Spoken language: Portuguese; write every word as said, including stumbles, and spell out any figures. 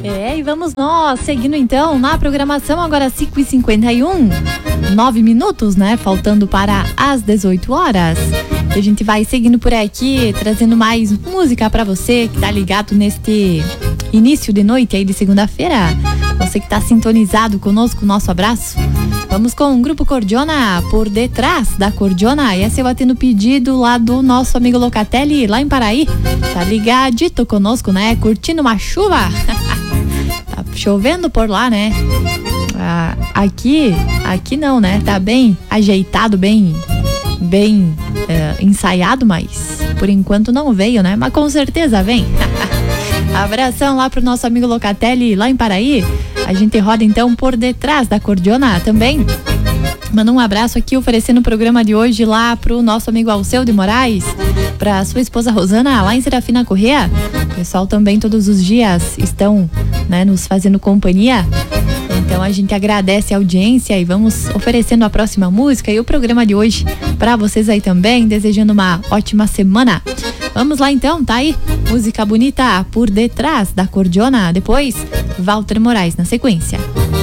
É, e vamos nós, seguindo então na programação, agora cinco e cinquenta e um, nove minutos, né? Faltando para as dezoito horas. E a gente vai seguindo por aqui, trazendo mais música pra você que tá ligado neste início de noite aí de segunda-feira. Você que tá sintonizado conosco, nosso abraço. Vamos com o Grupo Cordiona, Por Detrás da Cordiona. Esse eu atendo pedido lá do nosso amigo Locatelli, lá em Paraí. Tá ligadito conosco, né? Curtindo uma chuva. Tá chovendo por lá, né? Ah, aqui, aqui não, né? Tá bem ajeitado, bem, bem é, ensaiado, mas por enquanto não veio, né? Mas com certeza vem. Abração lá pro nosso amigo Locatelli, lá em Paraí. A gente roda então Por Detrás da Cordiona também. Manda um abraço aqui oferecendo o programa de hoje lá pro nosso amigo Alceu de Moraes, pra sua esposa Rosana, lá em Serafina Corrêa. O pessoal também todos os dias estão, né, nos fazendo companhia. Então a gente agradece a audiência e vamos oferecendo a próxima música e o programa de hoje pra vocês aí também, desejando uma ótima semana. Vamos lá então, tá aí? Música bonita Por Detrás da Cordiona. Depois, Walter Moraes na sequência.